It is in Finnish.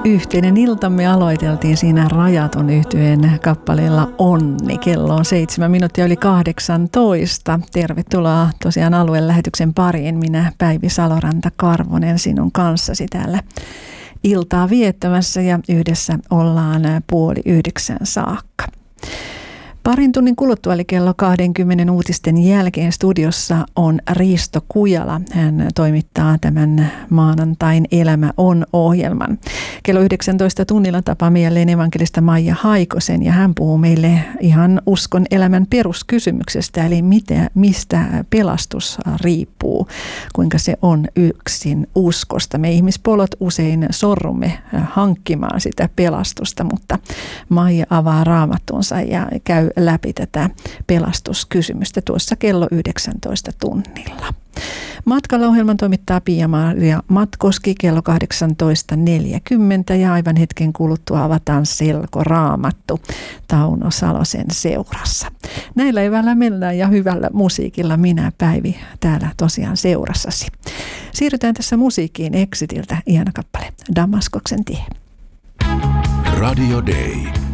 Yhteinen iltamme aloiteltiin siinä Rajaton -yhtyeen kappaleella Onni. Kello on 7 minuuttia yli 18. Tervetuloa tosiaan alueen lähetyksen pariin. Minä Päivi Saloranta-Karvonen sinun kanssasi täällä iltaa viettämässä ja yhdessä ollaan 8:30 saakka. Parin tunnin kuluttua eli kello 20 uutisten jälkeen studiossa on Risto Kujala. Hän toimittaa tämän maanantain Elämä on -ohjelman. Kello 19 tunnilla tapaamme jälleen evankelista Maija Haikosen ja hän puhuu meille ihan uskon elämän peruskysymyksestä, eli mistä pelastus riippuu, kuinka se on yksin uskosta. Me ihmispolot usein sorrumme hankkimaan sitä pelastusta, mutta Maija avaa raamattunsa ja käy läpi tätä pelastuskysymystä tuossa kello 19 tunnilla. Matkalla ohjelman toimittaa Pia-Maria Matkoski kello 18.40 ja aivan hetken kuluttua avataan selkoraamattu Tauno Salosen seurassa. Näillä eväillä mennään ja hyvällä musiikilla minä Päivi täällä tosiaan seurassasi. Siirrytään tässä musiikkiin Exitiltä ihana kappale Damaskoksen tie. Radio Day.